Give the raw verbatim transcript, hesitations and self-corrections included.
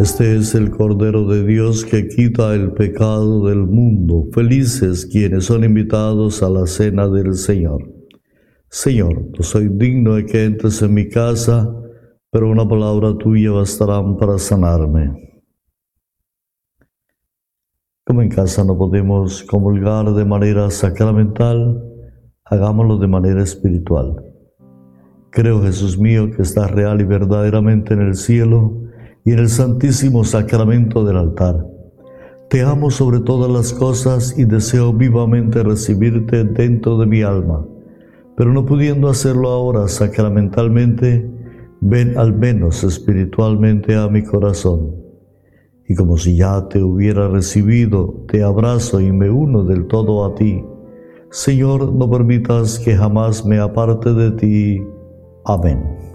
Este es el Cordero de Dios que quita el pecado del mundo. Felices quienes son invitados a la cena del Señor. Señor, no soy digno de que entres en mi casa, pero una palabra tuya bastarán para sanarme. Como en casa no podemos comulgar de manera sacramental, hagámoslo de manera espiritual. Creo, Jesús mío, que estás real y verdaderamente en el cielo y en el santísimo sacramento del altar. Te amo sobre todas las cosas y deseo vivamente recibirte dentro de mi alma, pero no pudiendo hacerlo ahora sacramentalmente, ven al menos espiritualmente a mi corazón. Y como si ya te hubiera recibido, te abrazo y me uno del todo a ti. Señor, no permitas que jamás me aparte de ti. Amén.